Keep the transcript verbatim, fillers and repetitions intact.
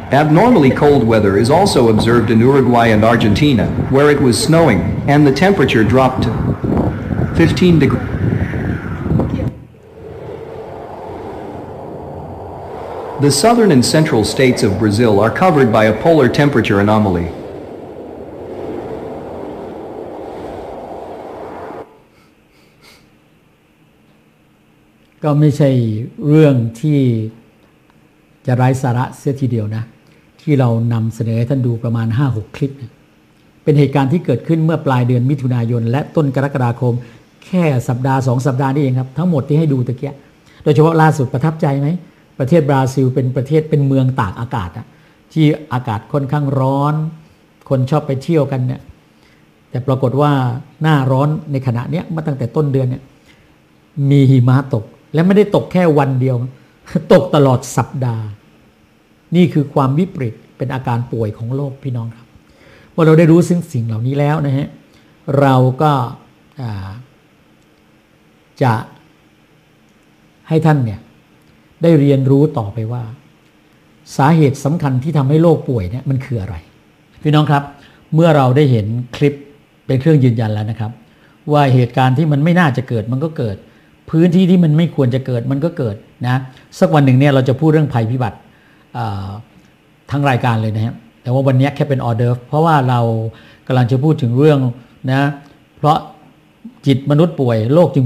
Abnormally cold weather is also observed in Uruguay and Argentina, where it was snowing, and the temperature dropped to fifteen degrees. The southern and central states of Brazil are covered by a polar temperature anomaly. ก็ไม่ใช่เรื่องที่จะไร้สาระเสียทีเดียวนะที่เรานำเสนอให้ท่านดูประมาณ ห้าหก คลิปเป็นเหตุการณ์ที่เกิดขึ้นเมื่อปลายเดือนมิถุนายนและต้นกรกฎาคมแค่สัปดาห์สองสัปดาห์นี่เองครับทั้งหมดที่ให้ดูตะเกียโดยเฉพาะล่าสุดประทับใจไหมประเทศบราซิลเป็นประเทศเป็นเมืองตากอากาศอะที่อากาศค่อนข้างร้อนคนชอบไปเที่ยวกันเนี่ยแต่ปรากฏว่าหน้าร้อนในขณะเนี้ยมาตั้งแต่ต้นเดือนเนี่ยมีหิมะตกและไม่ได้ตกแค่วันเดียวตกตลอดสัปดาห์นี่คือความวิปริตเป็นอาการป่วยของโลกพี่น้องครับเมื่อเราได้รู้ซึ่งสิ่งเหล่านี้แล้วนะฮะเราก็จะให้ท่านเนี่ยได้เรียนรู้ต่อไปว่าสาเหตุสำคัญที่ทำให้โลกป่วยเนี่ยมันคืออะไรพี่น้องครับเมื่อเราได้เห็นคลิปเป็นเครื่องยืนยันแล้วนะครับว่าเหตุการณ์ที่มันไม่น่าจะเกิดมันก็เกิดพื้นที่ที่มันไม่ควรจะเกิดมันก็เกิดนะสักวันหนึ่งเนี่ยเราจะพูดเรื่องภัยพิบัติทั้งรายการเลยนะฮะแต่ว่าวันนี้แค่เป็นออเดอร์ฟเพราะว่าเรากำลังจะพูดถึงเรื่องนะเพราะจิตมนุษย์ป่วยโลกจึง